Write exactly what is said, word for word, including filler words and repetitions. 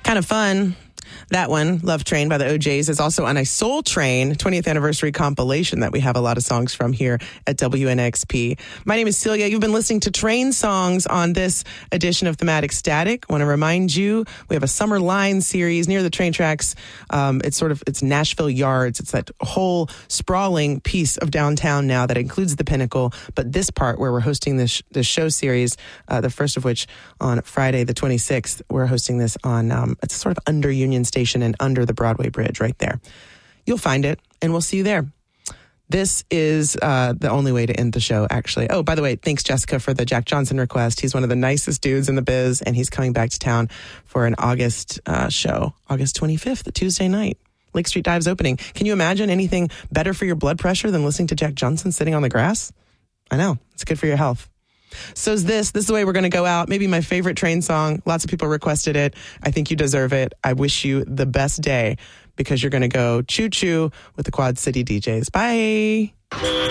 Kind of fun. That one, Love Train by the O Js, is also on a Soul Train twentieth anniversary compilation that we have a lot of songs from here at W N X P. My name is Celia. You've been listening to Train Songs on this edition of Thematic Static. I want to remind you, we have a Summer Line series near the train tracks. Um, it's sort of, it's Nashville Yards. It's that whole sprawling piece of downtown now that includes the Pinnacle. But this part where we're hosting this, this show series, uh, the first of which on Friday the twenty-sixth, we're hosting this on, um, it's sort of under Union Station and under the Broadway Bridge right there. You'll find it, and we'll see you there. This is uh, the only way to end the show, actually. Oh, by the way, thanks, Jessica, for the Jack Johnson request. He's one of the nicest dudes in the biz, and he's coming back to town for an August uh, show, August twenty-fifth, a Tuesday night. Lake Street Dive's opening. Can you imagine anything better for your blood pressure than listening to Jack Johnson sitting on the grass? I know. It's good for your health. So is this. This is the way we're going to go out. Maybe my favorite train song. Lots of people requested it. I think you deserve it. I wish you the best day because you're going to go choo-choo with the Quad City D Js. Bye.